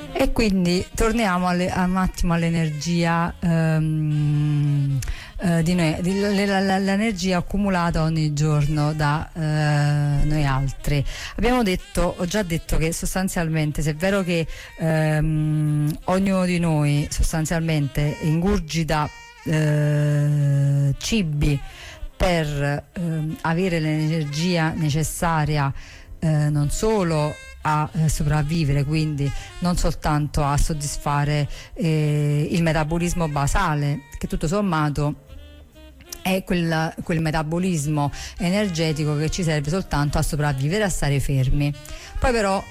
E quindi torniamo un attimo all'energia di noi, l'energia accumulata ogni giorno da noi altri. Ho già detto che sostanzialmente, se è vero che ognuno di noi sostanzialmente ingurgita cibi per avere l'energia necessaria non solo a sopravvivere, quindi non soltanto a soddisfare il metabolismo basale, che tutto sommato è quel metabolismo energetico che ci serve soltanto a sopravvivere, a stare fermi. Poi però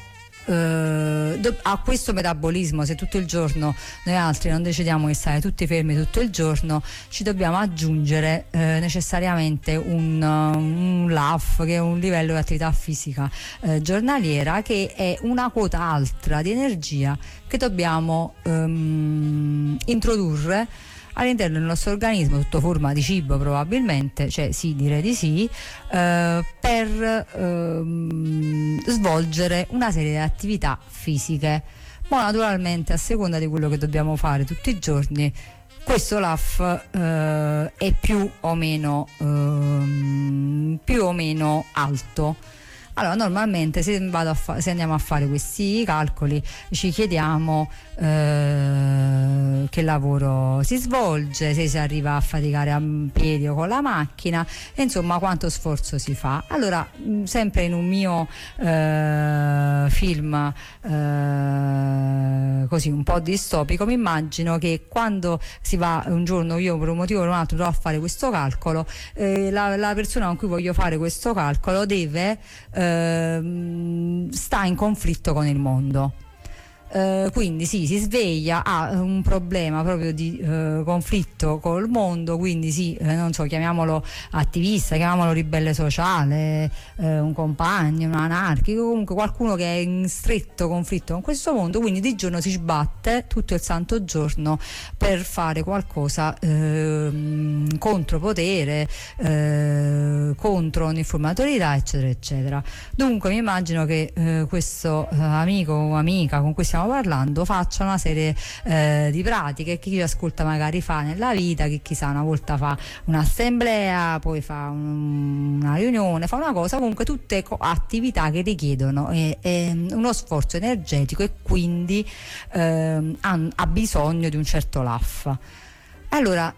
a questo metabolismo, se tutto il giorno noi altri non decidiamo di stare tutti fermi tutto il giorno, ci dobbiamo aggiungere necessariamente un LAF, che è un livello di attività fisica giornaliera, che è una quota altra di energia che dobbiamo introdurre all'interno del nostro organismo, sotto forma di cibo probabilmente, cioè sì, direi di sì, per svolgere una serie di attività fisiche. Ma naturalmente, a seconda di quello che dobbiamo fare tutti i giorni, questo LAF è più o meno alto. Allora, normalmente se andiamo a fare questi calcoli ci chiediamo che lavoro si svolge, se si arriva a faticare a piedi o con la macchina, e insomma quanto sforzo si fa. Allora, sempre in un mio film così un po' distopico, mi immagino che quando si va un giorno, io per un motivo o un altro dovrò fare questo calcolo, la persona con cui voglio fare questo calcolo deve sta in conflitto con il mondo. Quindi sì, si sveglia, ha un problema proprio di conflitto col mondo, quindi sì, non so, chiamiamolo attivista, chiamiamolo ribelle sociale, un compagno, un anarchico, comunque qualcuno che è in stretto conflitto con questo mondo, quindi di giorno si sbatte tutto il santo giorno per fare qualcosa contro potere, contro un'informatorietà, eccetera eccetera. Dunque mi immagino che questo amico o amica con cui stiamo parlando faccia una serie di pratiche che chi ci ascolta magari fa nella vita, che chissà una volta fa un'assemblea, poi fa una riunione, fa una cosa, comunque tutte attività che richiedono uno sforzo energetico e quindi ha bisogno di un certo LAF. Allora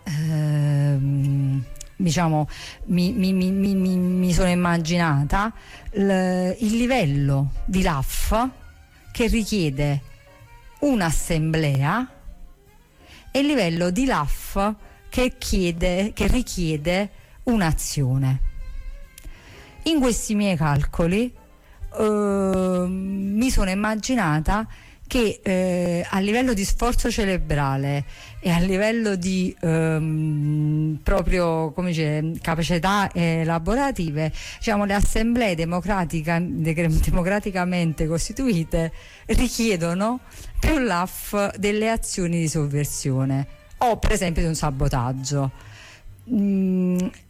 diciamo mi sono immaginata il livello di LAF che richiede un'assemblea e il livello di LAF che richiede un'azione. In questi miei calcoli mi sono immaginata che a livello di sforzo cerebrale e a livello di proprio come dice, capacità elaborative, diciamo, le assemblee democraticamente costituite richiedono più LAF delle azioni di sovversione o per esempio di un sabotaggio.